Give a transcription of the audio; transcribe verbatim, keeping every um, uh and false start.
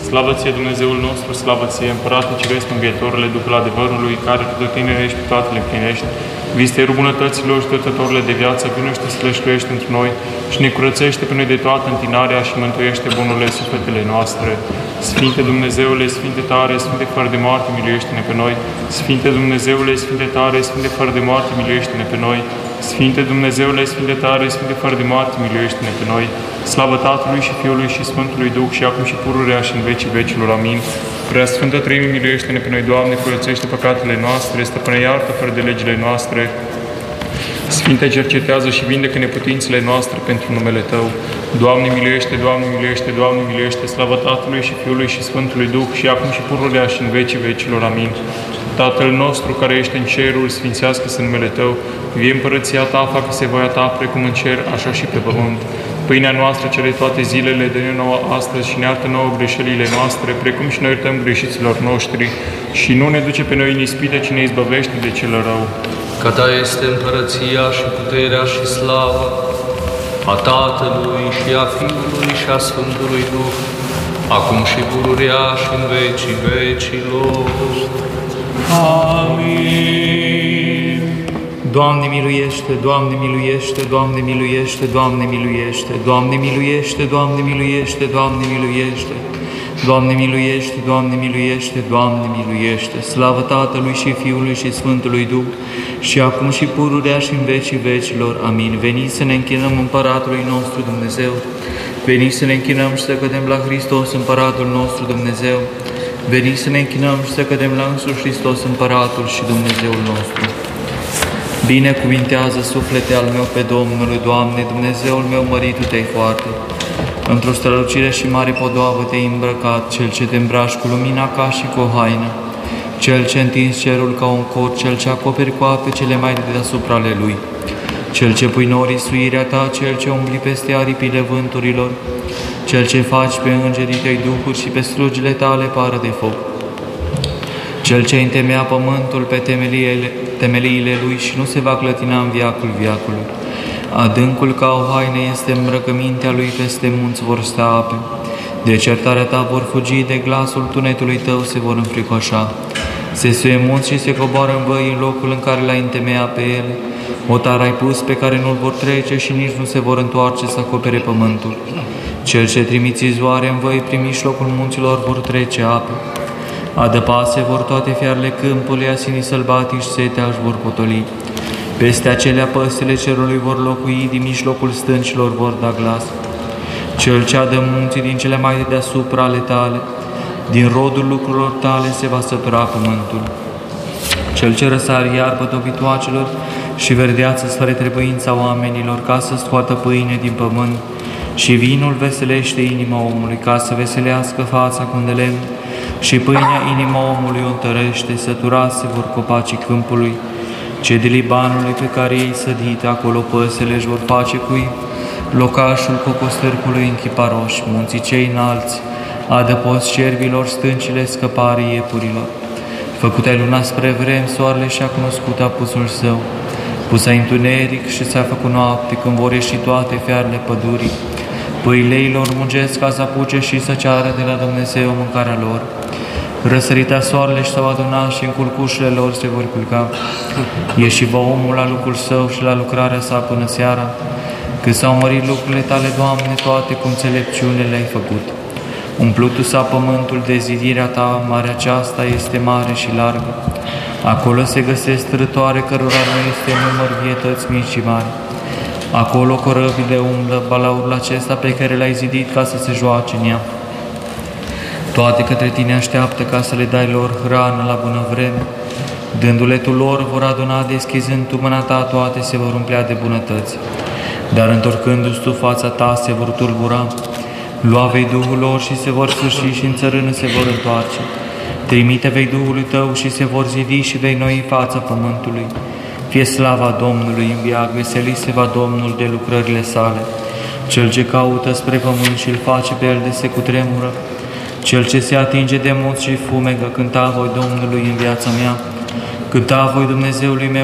Slavă ție, Dumnezeul nostru, slavă ție, Împărate Ceresc, Mângâietorule, Duhul adevărului, care tu tinerești pe toate le plinești, vistei bunătăților și dătătorile de viață, vinuște să lășluiești într noi și ne curățește pe noi de toată întinarea și mântuiește bunurile sufletele noastre. Sfinte Dumnezeule, Sfinte tare, Sfinte fără de moarte, miluiește-ne pe noi. Sfinte Dumnezeule, Sfinte tare, Sfinte fără de moarte, miluiește-ne pe noi. Sfinte Dumnezeule, Sfinte tare, Sfinte fără de moarte, miluiește-ne pe noi. Slavă Tatălui și Fiului și Sfântului Duh și acum și pururea și în vecii vecilor. Amin. Prea Sfântă Treime, miluiește-ne pe noi, Doamne, curățește păcatele noastre, stăpâne, iartă fără de legile noastre. Sfinte, cercetează și vindecă neputințele noastre pentru numele Tău. Doamne, miluiește, Doamne, miluiește, Doamne, miluiește, slavă Tatălui și Fiului și Sfântului Duh și acum și pururea și în vecii vecilor. Amin. Tatăl nostru care ești în cerul, sfințească-se numele Tău, vie împărăția Ta, facă-se voia Ta, precum în cer, așa și pe pământ. Pâinea noastră cele toate zilele, dă-ne nouă astăzi și ne iartă nouă greșelile noastre, precum și noi iertăm greșiților noștri, și nu ne duce pe noi în ispită, ci ne izbăvește de cel rău. Că Ta este împărăția și puterea și slava a Tatălui și a Fiului și a Sfântului Duh, acum și pururea și în vecii vecilor. Amin. Doamne miluiește, Doamne miluiește, Doamne miluiește, Doamne miluiește, Doamne miluiește, Doamne miluiește, Doamne miluiește, Doamne miluiește, Doamne miluiește, Doamne miluiește. Slavă Tatălui și Fiului și Sfântului Duh, și acum și pururea și în vecii vecilor. Amin. Veniți să ne închinăm Împăratului nostru Dumnezeu, veniți să ne închinăm și să cădem la Hristos, Împăratul nostru Dumnezeu, veniți să ne închinăm și să cădem la însuși Hristos, Împăratul și Dumnezeul nostru. Binecuvintează, suflete al meu, pe Domnul, Doamne, Dumnezeul meu, măritu Te-ai foarte. Într-o strălucire și mare podoavă Te-ai îmbrăcat, Cel ce Te îmbraci cu lumina ca și cu o haină, Cel ce întins cerul ca un cot, Cel ce acoperi cu ape cele mai de deasupra ale Lui, Cel ce pui norii suirea Ta, Cel ce umbli peste aripile vânturilor, Cel ce faci pe îngerii Tăi duhuri și pe slugile Tale pară de foc, Cel ce întemeia pământul pe temeliile, temeliile Lui și nu se va clătina în viacul viacului. Adâncul ca o haină este îmbrăcămintea Lui, peste munți vor sta ape. De certarea Ta vor fugi, de glasul tunetului Tău se vor înfricoșa. Se suie munți și se coboară în văi în locul în care L-ai întemeiat pe ele. Otar ai pus pe care nu-l vor trece și nici nu se vor întoarce să acopere pământul. Cel ce trimiți izvoare în văi, prin mijlocul munților vor trece ape. Adăpase vor toate fiarele câmpului, asinii sălbatici setea își vor potoli. Peste acelea păsele cerului vor locui, din mijlocul stâncilor vor da glas. Cel ce adă munții din cele mai de deasupra ale Tale, din rodul lucrurilor Tale se va sătura pământul. Cel ce răsare iarbă dobitoacelor și verdeață spre trebuința oamenilor, ca să scoată pâine din pământ, și vinul veselește inima omului, ca să veselească fața cu de lemn, și pâinea inima omului o întărește, săturase vor copacii câmpului, ce de Libanului pe care ei sădite, acolo păsele își vor face cui, locașul cocostârcului în chiparoși, munții cei înalți, adăpost cerbilor, stâncile scăpare iepurilor. Făcut-ai luna spre vrem, soarele și-a cunoscut apusul său, pus-ai întuneric și s-a făcut noapte, când vor ieși toate fiarele pădurii. Pâileilor mungesc ca să apuce și să ceară de la Dumnezeu mâncarea lor. Răsărita soarele și s-au adunat și în culcușurile lor se vor culca. Ieși va omul la lucrul său și la lucrarea sa până seara, că s-au mărit lucrurile Tale, Doamne, toate cu înțelepciune le-ai făcut. Umplutu s-a pământul de zidirea Ta, marea aceasta este mare și largă. Acolo se găsesc strătoare cărora nu este număr, vietăți mici și mari. Acolo corăbile umblă, balaurul acesta pe care l-ai zidit ca să se joace în ea. Toate către Tine așteaptă ca să le dai lor hrană la bună vreme. Dându-le Tu lor vor aduna, deschizând Tu mâna Ta, toate se vor umplea de bunătăți. Dar întorcându-ți Tu fața Ta se vor tulbura. Lua vei Duhul lor și se vor sfârși și în țărână se vor întoarce. Trimite vei Duhului Tău și se vor zidi și vei noi fața pământului. Fie slava Domnului în viac, veseli se va Domnul de lucrările sale. Cel ce caută spre pământ și îl face pe el de se cutremură. Cel ce se atinge de munți și fumegă, cânta voi Domnului în viața mea, cânta voi Dumnezeului meu